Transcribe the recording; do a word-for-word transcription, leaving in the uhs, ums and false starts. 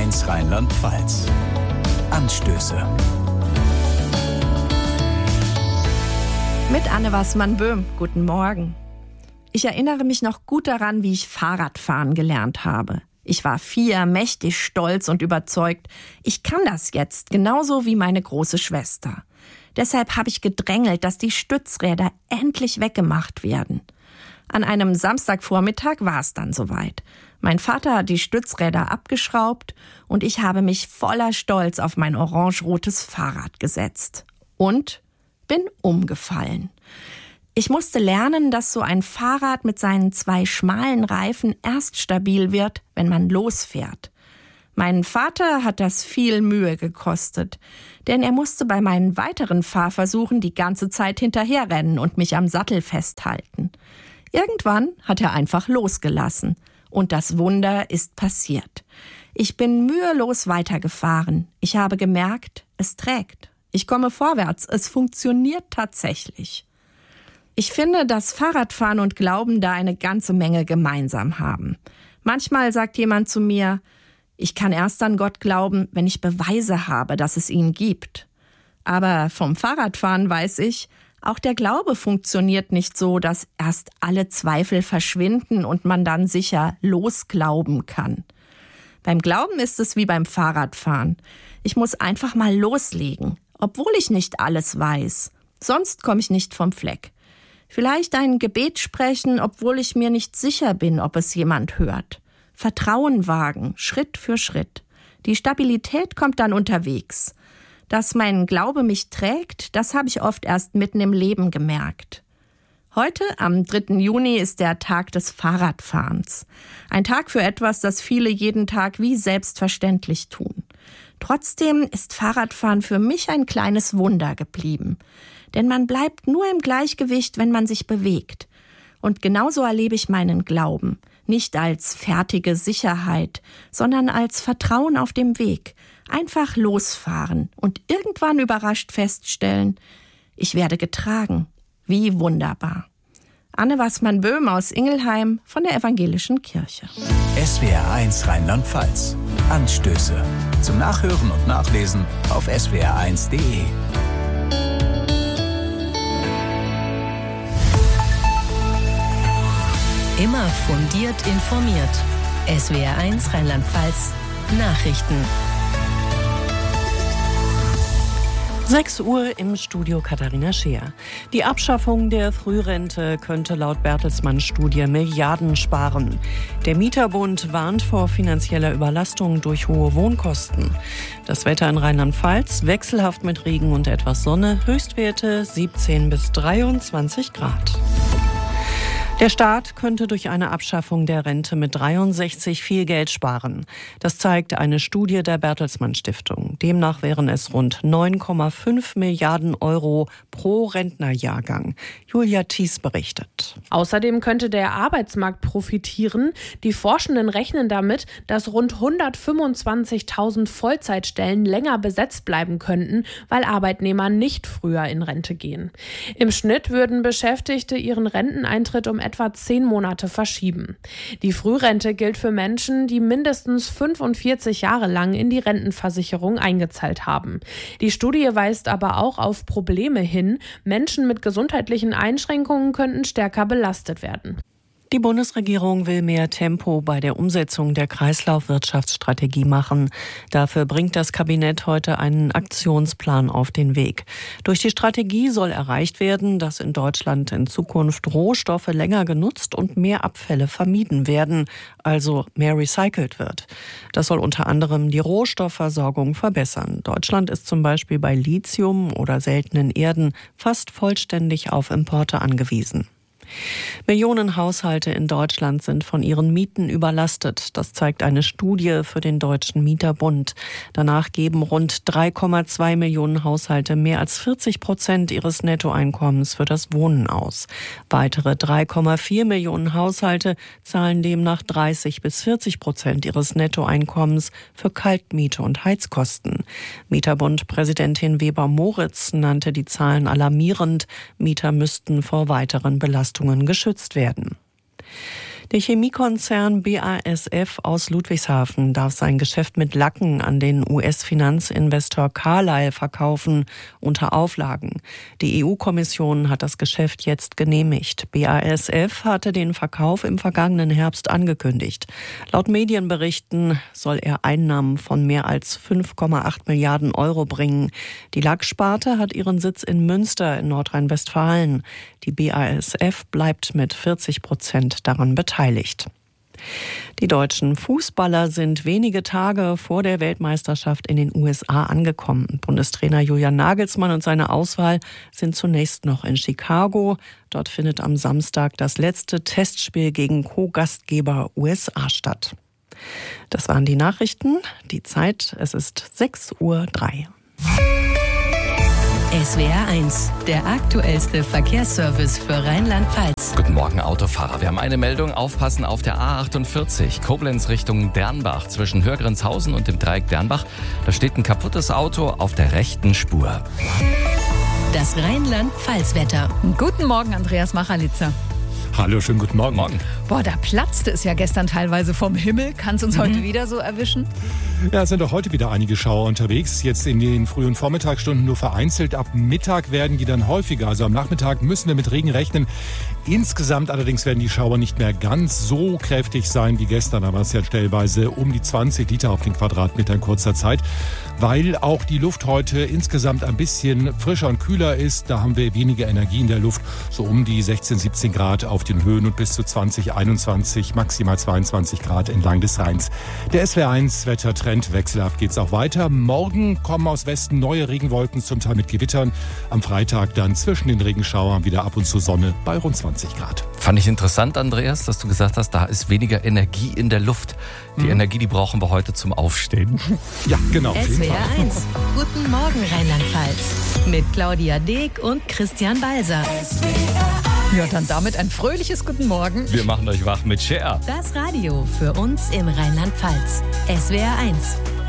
eins Rheinland-Pfalz. Anstöße. Mit Anne Wassmann-Böhm. Guten Morgen. Ich erinnere mich noch gut daran, wie ich Fahrradfahren gelernt habe. Ich war vier, mächtig stolz und überzeugt. Ich kann das jetzt, genauso wie meine große Schwester. Deshalb habe ich gedrängelt, dass die Stützräder endlich weggemacht werden. An einem Samstagvormittag war es dann soweit. Mein Vater hat die Stützräder abgeschraubt und ich habe mich voller Stolz auf mein orange-rotes Fahrrad gesetzt. Und bin umgefallen. Ich musste lernen, dass so ein Fahrrad mit seinen zwei schmalen Reifen erst stabil wird, wenn man losfährt. Meinen Vater hat das viel Mühe gekostet, denn er musste bei meinen weiteren Fahrversuchen die ganze Zeit hinterherrennen und mich am Sattel festhalten. Irgendwann hat er einfach losgelassen und das Wunder ist passiert. Ich bin mühelos weitergefahren. Ich habe gemerkt, es trägt. Ich komme vorwärts, es funktioniert tatsächlich. Ich finde, dass Fahrradfahren und Glauben da eine ganze Menge gemeinsam haben. Manchmal sagt jemand zu mir, ich kann erst an Gott glauben, wenn ich Beweise habe, dass es ihn gibt. Aber vom Fahrradfahren weiß ich, auch der Glaube funktioniert nicht so, dass erst alle Zweifel verschwinden und man dann sicher losglauben kann. Beim Glauben ist es wie beim Fahrradfahren. Ich muss einfach mal loslegen, obwohl ich nicht alles weiß. Sonst komme ich nicht vom Fleck. Vielleicht ein Gebet sprechen, obwohl ich mir nicht sicher bin, ob es jemand hört. Vertrauen wagen, Schritt für Schritt. Die Stabilität kommt dann unterwegs. Dass mein Glaube mich trägt, das habe ich oft erst mitten im Leben gemerkt. Heute, am dritten Juni, ist der Tag des Fahrradfahrens. Ein Tag für etwas, das viele jeden Tag wie selbstverständlich tun. Trotzdem ist Fahrradfahren für mich ein kleines Wunder geblieben. Denn man bleibt nur im Gleichgewicht, wenn man sich bewegt. Und genauso erlebe ich meinen Glauben. Nicht als fertige Sicherheit, sondern als Vertrauen auf dem Weg. Einfach losfahren und irgendwann überrascht feststellen, ich werde getragen. Wie wunderbar. Anne Wassmann-Böhm aus Ingelheim von der Evangelischen Kirche. S W R eins Rheinland-Pfalz. Anstöße. Zum Nachhören und Nachlesen auf S W R eins Punkt de. Immer fundiert informiert. S W R eins Rheinland-Pfalz Nachrichten. sechs Uhr im Studio Katharina Scheer. Die Abschaffung der Frührente könnte laut Bertelsmann-Studie Milliarden sparen. Der Mieterbund warnt vor finanzieller Überlastung durch hohe Wohnkosten. Das Wetter in Rheinland-Pfalz wechselhaft mit Regen und etwas Sonne, Höchstwerte siebzehn bis dreiundzwanzig Grad. Der Staat könnte durch eine Abschaffung der Rente mit dreiundsechzig viel Geld sparen. Das zeigt eine Studie der Bertelsmann Stiftung. Demnach wären es rund neun Komma fünf Milliarden Euro pro Rentnerjahrgang. Julia Thies berichtet. Außerdem könnte der Arbeitsmarkt profitieren. Die Forschenden rechnen damit, dass rund hundertfünfundzwanzigtausend Vollzeitstellen länger besetzt bleiben könnten, weil Arbeitnehmer nicht früher in Rente gehen. Im Schnitt würden Beschäftigte ihren Renteneintritt um etwa zehn Monate verschieben. Die Frührente gilt für Menschen, die mindestens fünfundvierzig Jahre lang in die Rentenversicherung eingezahlt haben. Die Studie weist aber auch auf Probleme hin. Menschen mit gesundheitlichen Einschränkungen könnten stärker belastet werden. Die Bundesregierung will mehr Tempo bei der Umsetzung der Kreislaufwirtschaftsstrategie machen. Dafür bringt das Kabinett heute einen Aktionsplan auf den Weg. Durch die Strategie soll erreicht werden, dass in Deutschland in Zukunft Rohstoffe länger genutzt und mehr Abfälle vermieden werden, also mehr recycelt wird. Das soll unter anderem die Rohstoffversorgung verbessern. Deutschland ist zum Beispiel bei Lithium oder seltenen Erden fast vollständig auf Importe angewiesen. Millionen Haushalte in Deutschland sind von ihren Mieten überlastet. Das zeigt eine Studie für den Deutschen Mieterbund. Danach geben rund drei Komma zwei Millionen Haushalte mehr als vierzig Prozent ihres Nettoeinkommens für das Wohnen aus. Weitere drei Komma vier Millionen Haushalte zahlen demnach dreißig bis vierzig Prozent ihres Nettoeinkommens für Kaltmiete und Heizkosten. Mieterbund-Präsidentin Weber-Moritz nannte die Zahlen alarmierend. Mieter müssten vor weiteren Belastungen geschützt werden. Der Chemiekonzern B A S F aus Ludwigshafen darf sein Geschäft mit Lacken an den U S-Finanzinvestor Carlyle verkaufen, unter Auflagen. Die E U-Kommission hat das Geschäft jetzt genehmigt. B A S F hatte den Verkauf im vergangenen Herbst angekündigt. Laut Medienberichten soll er Einnahmen von mehr als fünf Komma acht Milliarden Euro bringen. Die Lacksparte hat ihren Sitz in Münster in Nordrhein-Westfalen. Die B A S F bleibt mit vierzig Prozent daran beteiligt. Die deutschen Fußballer sind wenige Tage vor der Weltmeisterschaft in den U S A angekommen. Bundestrainer Julian Nagelsmann und seine Auswahl sind zunächst noch in Chicago. Dort findet am Samstag das letzte Testspiel gegen Co-Gastgeber U S A statt. Das waren die Nachrichten. Die Zeit, es ist sechs Uhr drei. S W R eins, der aktuellste Verkehrsservice für Rheinland-Pfalz. Guten Morgen, Autofahrer. Wir haben eine Meldung. Aufpassen auf der A achtundvierzig. Koblenz Richtung Dernbach. Zwischen Hörgrenzhausen und dem Dreieck Dernbach. Da steht ein kaputtes Auto auf der rechten Spur. Das Rheinland-Pfalz-Wetter. Guten Morgen, Andreas Machalitzer. Hallo, schönen guten Morgen. Morgen. Boah, da platzte es ja gestern teilweise vom Himmel. Kann es uns mhm. heute wieder so erwischen? Ja, es sind auch heute wieder einige Schauer unterwegs. Jetzt in den frühen Vormittagsstunden nur vereinzelt. Ab Mittag werden die dann häufiger. Also am Nachmittag müssen wir mit Regen rechnen. Insgesamt allerdings werden die Schauer nicht mehr ganz so kräftig sein wie gestern. Da war es ja stellweise um die zwanzig Liter auf den Quadratmeter in kurzer Zeit. Weil auch die Luft heute insgesamt ein bisschen frischer und kühler ist. Da haben wir weniger Energie in der Luft. So um die sechzehn, siebzehn Grad auf den Höhen und bis zu zwanzig, einundzwanzig, maximal zweiundzwanzig Grad entlang des Rheins. Der S W R eins Wettertrend, wechselhaft geht's auch weiter. Morgen kommen aus Westen neue Regenwolken, zum Teil mit Gewittern. Am Freitag dann zwischen den Regenschauern wieder ab und zu Sonne bei rund zwanzig Grad. Fand ich interessant, Andreas, dass du gesagt hast, da ist weniger Energie in der Luft. Die mhm. Energie, die brauchen wir heute zum Aufstehen. Ja, genau. S W R eins. Guten Morgen, Rheinland-Pfalz. Mit Claudia Deek und Christian Balser. Ja, dann damit ein fröhliches Guten Morgen. Wir machen euch wach mit Cher. Das Radio für uns im Rheinland-Pfalz. S W R eins.